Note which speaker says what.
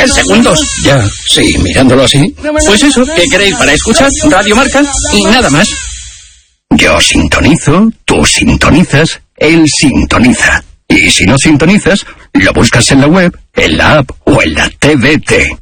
Speaker 1: 10 segundos.
Speaker 2: Ya, sí, mirándolo así.
Speaker 1: Pues eso, ¿qué queréis para escuchar? Radio Marca y nada más.
Speaker 2: Yo sintonizo, tú sintonizas, él sintoniza. Y si no sintonizas, lo buscas en la web, en la app o en la TDT.